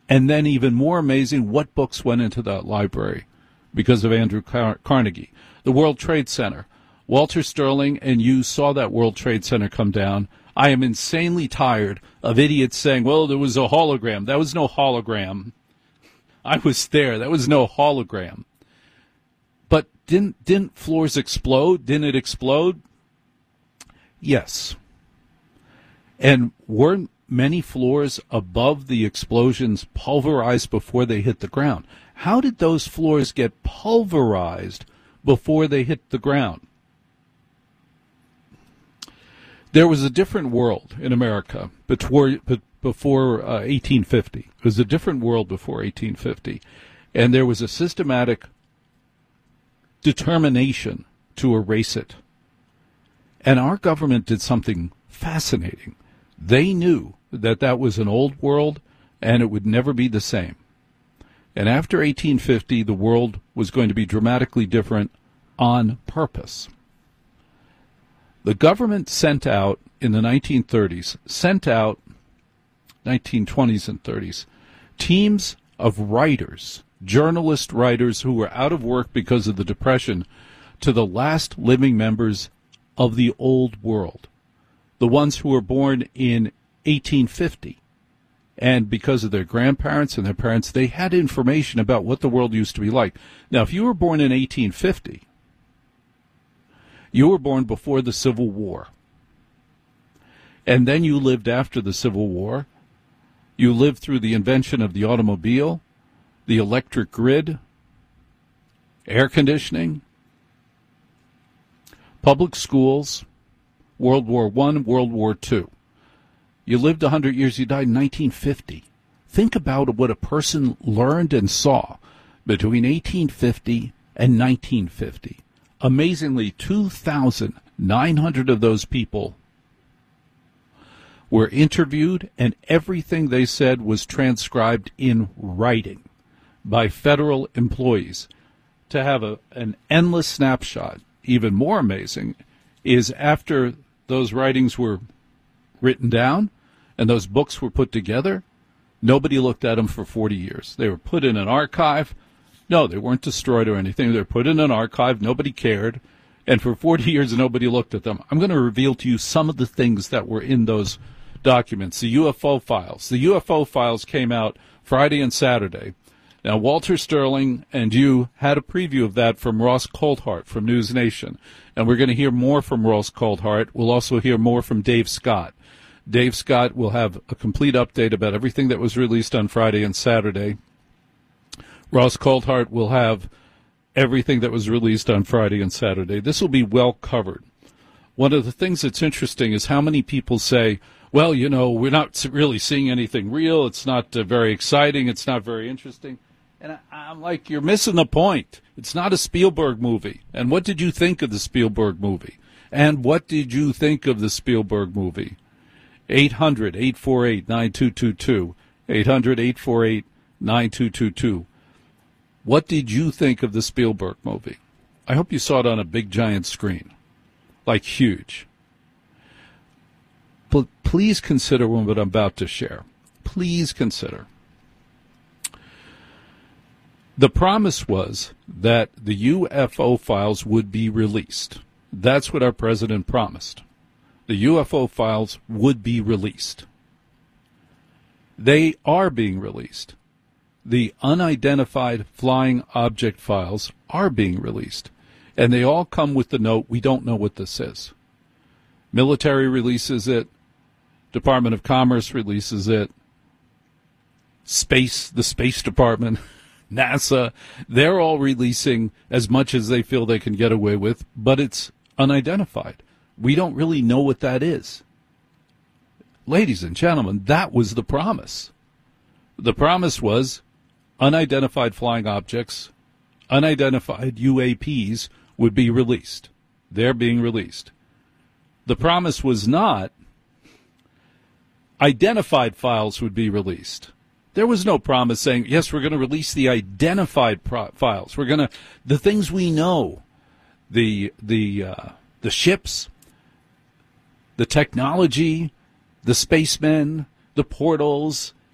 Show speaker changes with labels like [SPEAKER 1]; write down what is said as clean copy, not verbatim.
[SPEAKER 1] And then even more amazing, what books went into that library because of Andrew Carnegie? The World Trade Center. Walter Sterling and you saw that World Trade Center come down. I am insanely tired of idiots saying, well, there was a hologram. That was no hologram. I was there. That was no hologram. But didn't floors explode? Didn't it explode? Yes. And weren't many floors above the explosions pulverized before they hit the ground? How did those floors get pulverized before they hit the ground? There was a different world in America before 1850. It was a different world before 1850. And there was a systematic determination to erase it. And our government did something fascinating. They knew that that was an old world and it would never be the same. And after 1850, the world was going to be dramatically different on purpose. The government sent out, in the 1930s, 1920s and 30s, teams of writers, journalist writers who were out of work because of the Depression, to the last living members of the old world, the ones who were born in 1850. And because of their grandparents and their parents, they had information about what the world used to be like. Now, if you were born in 1850, you were born before the Civil War. And then you lived after the Civil War. You lived through the invention of the automobile, the electric grid, air conditioning, public schools, World War I, World War II. You lived 100 years, you died in 1950. Think about what a person learned and saw between 1850 and 1950. Amazingly, 2,900 of those people were interviewed, and everything they said was transcribed in writing by federal employees. To have an endless snapshot, even more amazing, is after those writings were written down and those books were put together, nobody looked at them for 40 years. They were put in an archive. No, they weren't destroyed or anything. They were put in an archive. Nobody cared. And for 40 years, nobody looked at them. I'm going to reveal to you some of the things that were in those documents. The UFO files. The UFO files came out Friday and Saturday. Now, Walter Sterling and you had a preview of that from Ross Coulthart from News Nation. And we're going to hear more from Ross Coulthart. We'll also hear more from Dave Scott. Dave Scott will have a complete update about everything that was released on Friday and Saturday. Ross Coulthart will have everything that was released on Friday and Saturday. This will be well covered. One of the things that's interesting is how many people say, well, you know, we're not really seeing anything real. It's not very exciting. It's not very interesting. And I'm like, you're missing the point. It's not a Spielberg movie. And what did you think of the Spielberg movie? And what did you think of the Spielberg movie? 800-848-9222. 800-848-9222. What did you think of the Spielberg movie? I hope you saw it on a big, giant screen. Like huge. But please consider what I'm about to share. Please consider. The promise was that the UFO files would be released. That's what our president promised. The UFO files would be released. They are being released. The unidentified flying object files are being released. And they all come with the note, we don't know what this is. Military releases it. Department of Commerce releases it. The Space Department, NASA, they're all releasing as much as they feel they can get away with, but it's unidentified. We don't really know what that is. Ladies and gentlemen, that was the promise. The promise was unidentified flying objects, unidentified UAPs would be released. They're being released. The promise was not identified files would be released. There was no promise saying, yes, we're going to release the identified files. We're going to, the things we know, the ships, the technology, the spacemen, the portals,